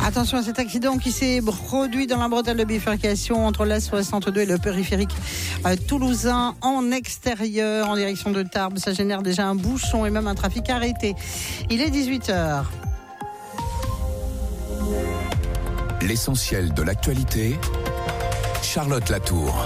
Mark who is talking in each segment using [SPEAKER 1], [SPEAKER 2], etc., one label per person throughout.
[SPEAKER 1] Attention à cet accident qui s'est produit dans la bretelle de bifurcation entre l'A62 et le périphérique toulousain en extérieur en direction de Tarbes. Ça génère déjà un bouchon et même un trafic arrêté. Il est 18h.
[SPEAKER 2] L'essentiel de l'actualité, Charlotte Latour.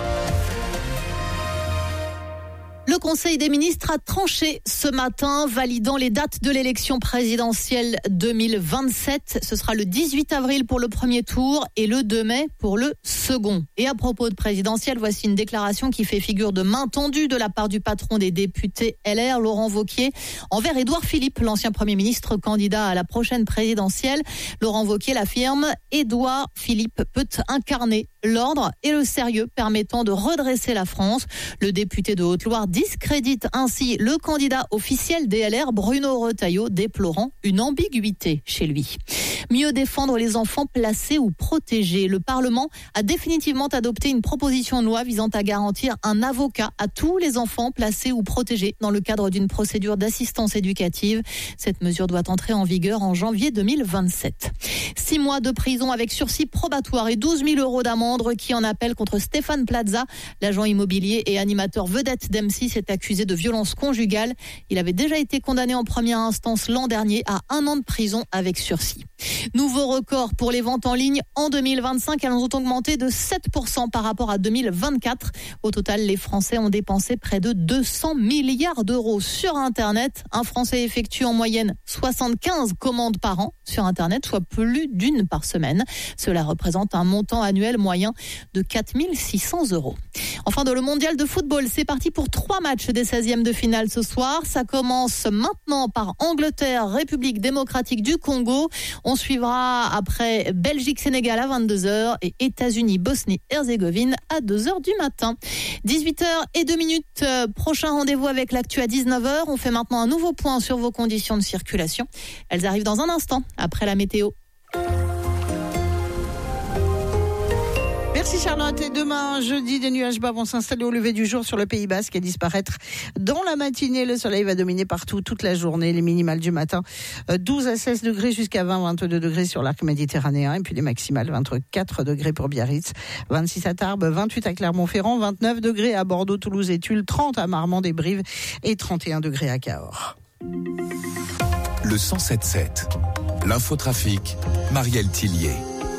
[SPEAKER 3] Le Conseil des ministres a tranché ce matin, validant les dates de l'élection présidentielle 2027. Ce sera le 18 avril pour le premier tour et le 2 mai pour le second. Et à propos de présidentielle, voici une déclaration qui fait figure de main tendue de la part du patron des députés LR, Laurent Wauquiez, envers Édouard Philippe, l'ancien Premier ministre candidat à la prochaine présidentielle. Laurent Wauquiez l'affirme, Édouard Philippe peut incarner l'ordre et le sérieux permettant de redresser la France. Le député de Haute-Loire discrédite ainsi le candidat officiel des LR, Bruno Retailleau, déplorant une ambiguïté chez lui. Mieux défendre les enfants placés ou protégés. Le Parlement a définitivement adopté une proposition de loi visant à garantir un avocat à tous les enfants placés ou protégés dans le cadre d'une procédure d'assistance éducative. Cette mesure doit entrer en vigueur en janvier 2027. 6 mois de prison avec sursis probatoire et 12 000 € d'amende qui en appelle contre Stéphane Plaza. L'agent immobilier et animateur vedette d'M6 est accusé de violence conjugale. Il avait déjà été condamné en première instance l'an dernier à 1 an de prison avec sursis. Nouveau record pour les ventes en ligne en 2025. Elles ont augmenté de 7% par rapport à 2024. Au total, les Français ont dépensé près de 200 milliards d'euros sur Internet. Un Français effectue en moyenne 75 commandes par an sur Internet, soit plus d'une par semaine. Cela représente un montant annuel moyen de 4 600 €. Enfin, dans le mondial de football, c'est parti pour 3 matchs des 16e de finale ce soir. Ça commence maintenant par Angleterre, République démocratique du Congo. On suivra après Belgique-Sénégal à 22h et États-Unis-Bosnie-Herzégovine à 2h du matin. 18h02. Prochain rendez-vous avec l'actu à 19h. On fait maintenant un nouveau point sur vos conditions de circulation. Elles arrivent dans un instant après la météo.
[SPEAKER 1] Merci Charlotte. Et demain, jeudi, des nuages bas vont s'installer au lever du jour sur le Pays Basque et disparaître dans la matinée. Le soleil va dominer partout toute la journée. Les minimales du matin, 12 à 16 degrés jusqu'à 22 degrés sur l'arc méditerranéen. Et puis les maximales, 24 degrés pour Biarritz, 26 à Tarbes, 28 à Clermont-Ferrand, 29 degrés à Bordeaux, Toulouse et Tulle, 30 à Marmande et Brive et 31 degrés à Cahors.
[SPEAKER 2] Le 107.7. L'infotrafic, Marielle Tillier.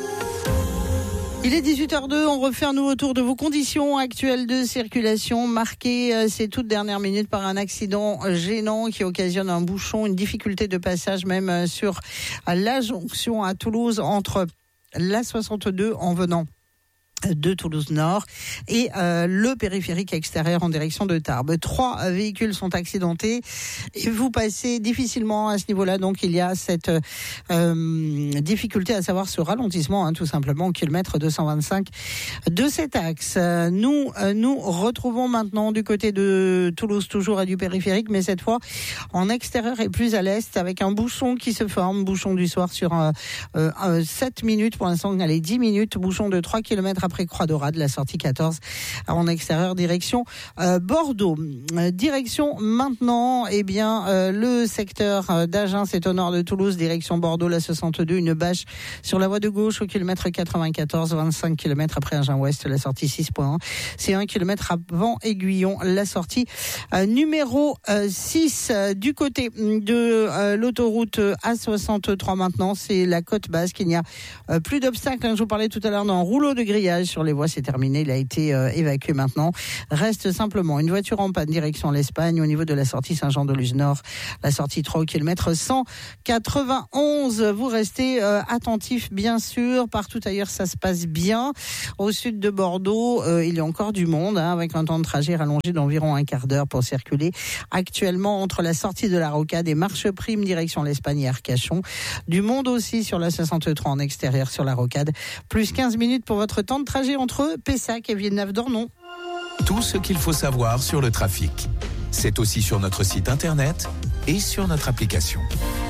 [SPEAKER 1] Il est 18h02, on refait un nouveau tour de vos conditions actuelles de circulation marquées ces toutes dernières minutes par un accident gênant qui occasionne un bouchon, une difficulté de passage même sur la jonction à Toulouse entre l'A62 en venant de Toulouse Nord et le périphérique extérieur en direction de Tarbes. 3 véhicules sont accidentés et vous passez difficilement à ce niveau-là. Donc il y a cette difficulté à savoir ce ralentissement, tout simplement au kilomètre 225 de cet axe. Nous retrouvons maintenant du côté de Toulouse toujours et du périphérique, mais cette fois en extérieur et plus à l'est avec un bouchon qui se forme, bouchon du soir sur 7 minutes pour l'instant, allez 10 minutes, bouchon de 3 km après Croix-d'Orade, la sortie 14 en extérieur direction Bordeaux. Direction maintenant le secteur d'Agen, c'est au nord de Toulouse, direction Bordeaux, la 62, une bâche sur la voie de gauche au kilomètre 94, 25 km après Agen-Ouest, la sortie 6.1. C'est 1 km avant Aiguillon, la sortie numéro 6. Du côté de l'autoroute A63 maintenant, c'est la côte basque. Il n'y a plus d'obstacles. Je vous parlais tout à l'heure d'un rouleau de grillage sur les voies, c'est terminé, il a été évacué maintenant. Reste simplement une voiture en panne direction l'Espagne au niveau de la sortie Saint-Jean-de-Luz-Nord, la sortie 3 au kilomètre 191. Vous restez attentifs bien sûr, partout ailleurs ça se passe bien. Au sud de Bordeaux, il y a encore du monde avec un temps de trajet rallongé d'environ un quart d'heure pour circuler actuellement entre la sortie de la Rocade et Marche Prime direction l'Espagne et Arcachon. Du monde aussi sur la 63 en extérieur sur la Rocade. Plus 15 minutes pour votre temps de trajet entre Pessac et Villeneuve-d'Ornon.
[SPEAKER 2] Tout ce qu'il faut savoir sur le trafic. C'est aussi sur notre site internet et sur notre application.